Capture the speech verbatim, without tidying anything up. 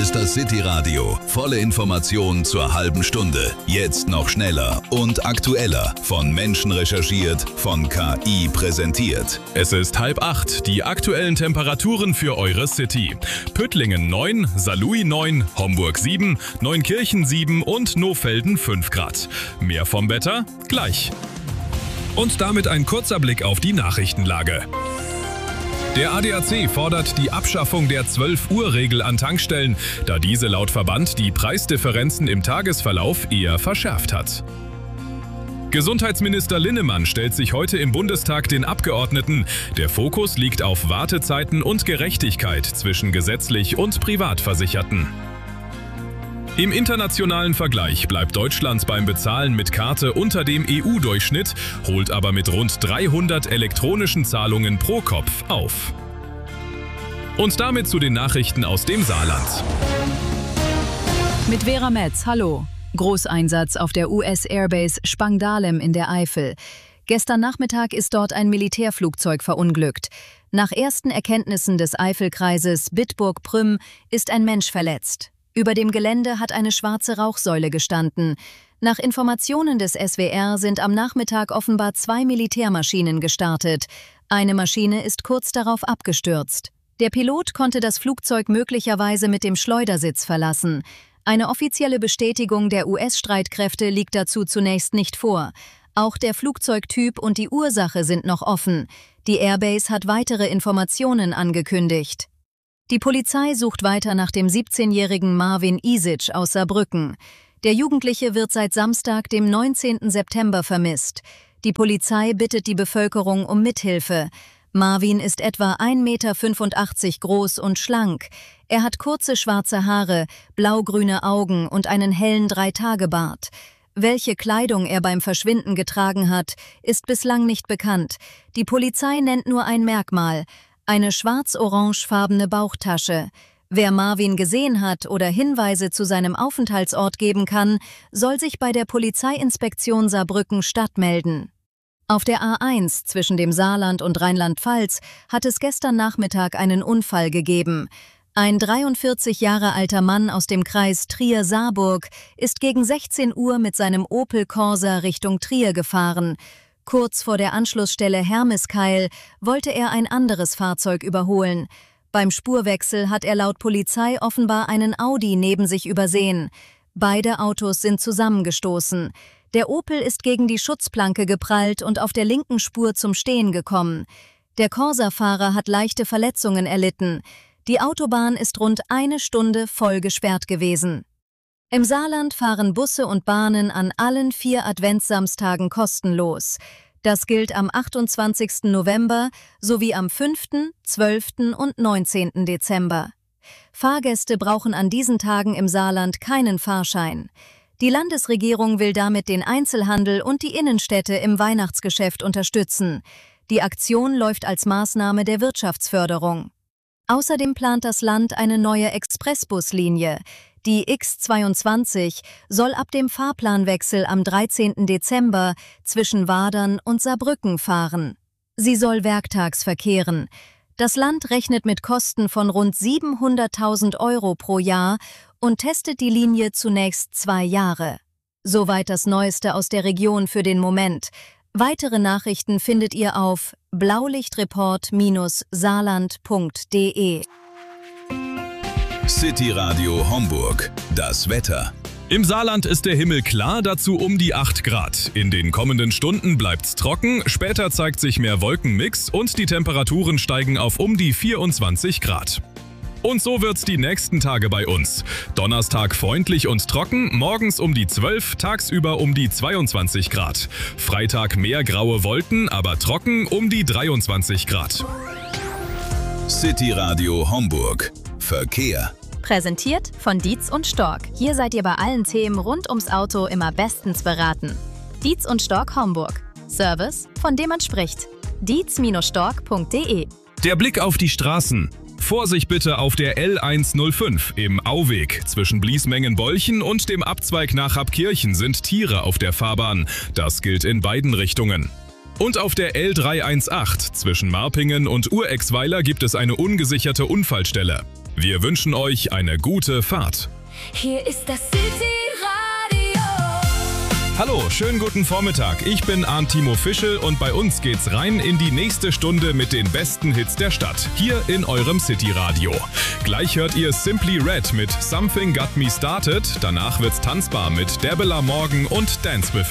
ist das City Radio. Volle Informationen zur halben Stunde. Jetzt noch schneller und aktueller. Von Menschen recherchiert, von K I präsentiert. Es ist halb acht. Die aktuellen Temperaturen für eure City. Püttlingen neun, Saarlouis neun, Homburg sieben, Neunkirchen sieben und Nohfelden fünf Grad. Mehr vom Wetter gleich. Und damit ein kurzer Blick auf die Nachrichtenlage. Der A D A C fordert die Abschaffung der zwölf Uhr Regel an Tankstellen, da diese laut Verband die Preisdifferenzen im Tagesverlauf eher verschärft hat. Gesundheitsminister Linnemann stellt sich heute im Bundestag den Abgeordneten. Der Fokus liegt auf Wartezeiten und Gerechtigkeit zwischen gesetzlich und Privatversicherten. Im internationalen Vergleich bleibt Deutschland beim Bezahlen mit Karte unter dem E U-Durchschnitt, holt aber mit rund dreihundert elektronischen Zahlungen pro Kopf auf. Und damit zu den Nachrichten aus dem Saarland. Mit Vera Metz, hallo. Großeinsatz auf der U S-Airbase Spangdahlem in der Eifel. Gestern Nachmittag ist dort ein Militärflugzeug verunglückt. Nach ersten Erkenntnissen des Eifelkreises Bitburg-Prüm ist ein Mensch verletzt. Über dem Gelände hat eine schwarze Rauchsäule gestanden. Nach Informationen des S W R sind am Nachmittag offenbar zwei Militärmaschinen gestartet. Eine Maschine ist kurz darauf abgestürzt. Der Pilot konnte das Flugzeug möglicherweise mit dem Schleudersitz verlassen. Eine offizielle Bestätigung der U S-Streitkräfte liegt dazu zunächst nicht vor. Auch der Flugzeugtyp und die Ursache sind noch offen. Die Airbase hat weitere Informationen angekündigt. Die Polizei sucht weiter nach dem siebzehnjährigen Marvin Isic aus Saarbrücken. Der Jugendliche wird seit Samstag, dem neunzehnten September, vermisst. Die Polizei bittet die Bevölkerung um Mithilfe. Marvin ist etwa ein Meter fünfundachtzig groß und schlank. Er hat kurze schwarze Haare, blaugrüne Augen und einen hellen Dreitagebart. Welche Kleidung er beim Verschwinden getragen hat, ist bislang nicht bekannt. Die Polizei nennt nur ein Merkmal: eine schwarz-orangefarbene Bauchtasche. Wer Marvin gesehen hat oder Hinweise zu seinem Aufenthaltsort geben kann, soll sich bei der Polizeiinspektion Saarbrücken-Stadt melden. Auf der A eins zwischen dem Saarland und Rheinland-Pfalz hat es gestern Nachmittag einen Unfall gegeben. Ein dreiundvierzig Jahre alter Mann aus dem Kreis Trier-Saarburg ist gegen sechzehn Uhr mit seinem Opel Corsa Richtung Trier gefahren. Kurz vor der Anschlussstelle Hermeskeil wollte er ein anderes Fahrzeug überholen. Beim Spurwechsel hat er laut Polizei offenbar einen Audi neben sich übersehen. Beide Autos sind zusammengestoßen. Der Opel ist gegen die Schutzplanke geprallt und auf der linken Spur zum Stehen gekommen. Der Corsa-Fahrer hat leichte Verletzungen erlitten. Die Autobahn ist rund eine Stunde voll gesperrt gewesen. Im Saarland fahren Busse und Bahnen an allen vier Adventssamstagen kostenlos. Das gilt am achtundzwanzigsten November sowie am fünften, zwölften und neunzehnten Dezember. Fahrgäste brauchen an diesen Tagen im Saarland keinen Fahrschein. Die Landesregierung will damit den Einzelhandel und die Innenstädte im Weihnachtsgeschäft unterstützen. Die Aktion läuft als Maßnahme der Wirtschaftsförderung. Außerdem plant das Land eine neue Expressbuslinie. Die X zweiundzwanzig soll ab dem Fahrplanwechsel am dreizehnten Dezember zwischen Wadern und Saarbrücken fahren. Sie soll werktags verkehren. Das Land rechnet mit Kosten von rund siebenhunderttausend Euro pro Jahr und testet die Linie zunächst zwei Jahre. Soweit das Neueste aus der Region für den Moment. Weitere Nachrichten findet ihr auf blaulichtreport Bindestrich saarland Punkt de. City Radio Homburg. Das Wetter. Im Saarland ist der Himmel klar, dazu um die acht Grad. In den kommenden Stunden bleibt's trocken, später zeigt sich mehr Wolkenmix und die Temperaturen steigen auf um die vierundzwanzig Grad. Und so wird's die nächsten Tage bei uns. Donnerstag freundlich und trocken, morgens um die zwölf, tagsüber um die zweiundzwanzig Grad. Freitag mehr graue Wolken, aber trocken um die dreiundzwanzig Grad. City Radio Homburg. Verkehr. Präsentiert von Dietz und Stork. Hier seid ihr bei allen Themen rund ums Auto immer bestens beraten. Dietz und Stork Homburg. Service, von dem man spricht. dietz Bindestrich stork Punkt de. Der Blick auf die Straßen. Vorsicht bitte auf der L hundertfünf im Auweg. Zwischen Bliesmengen-Bolchen und dem Abzweig nach Abkirchen sind Tiere auf der Fahrbahn. Das gilt in beiden Richtungen. Und auf der L dreihundertzachtzehn zwischen Marpingen und Urexweiler gibt es eine ungesicherte Unfallstelle. Wir wünschen euch eine gute Fahrt. Hier ist das City-Radio. Hallo, schönen guten Vormittag. Ich bin Arndt Timo Fischel und bei uns geht's rein in die nächste Stunde mit den besten Hits der Stadt. Hier in eurem City-Radio. Gleich hört ihr Simply Red mit Something Got Me Started. Danach wird's tanzbar mit Debela Morgan und Dance With